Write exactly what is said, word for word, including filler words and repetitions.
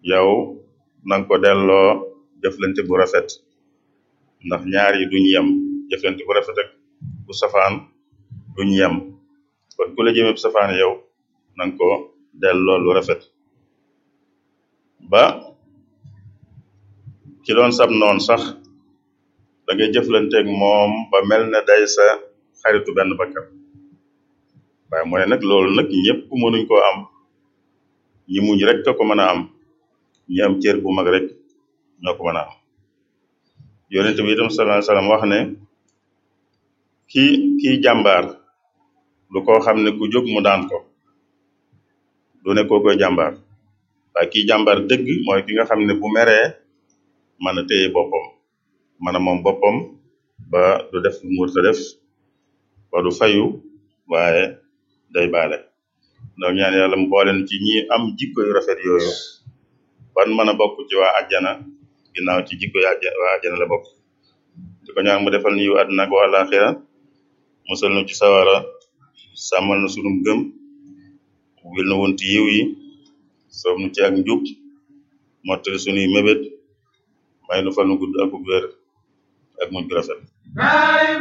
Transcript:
yow nanga ko delloo jëflante bu rafet ndax ñaar yi duñ yem jëflante bu rafet ak bu safaan duñ yem kon ku la jëmee bu safaan yow nanga ko delloo lu rafet ba ki doon sab noon sax da ngay jëflanteeg moom ba mel ne day sa xaritu benn bakkan waaye mu ne nag loolu nag ñëpp mënuñ koo am ñi muñ rek ka ko mën a am ñi am cër bu mag rek ñoo ko mën a am yonent bi itam sallallahu alayhi wasallam wax ne kii kii jàmbaar lu koo xam ne ku jóg mu daan ko du ne koo koy jàmbaar waaye kii jàmbaar dëgg mooy ki nga xam ne bu meree mën a téye boppam mën a moom boppam ba du def lu mu warta def ba du fayu waaye day baale donc ñaan yàlla mu booleen ci ñi am jikko yu rafet yooyu ban mën a bokk ci waa àjjana ginnaaw ci jikko yi waa àjjana la bokk di ko ñaan mu defal ñu yiw àdduna ak wa àllaaxira musal nu ci sawara sàmmal na sunum gëm wil na wunti yiw yi soob nu ci ak njub mottali sunuy mébét may nu fal nu gudd ak wér ak mujj gu rafet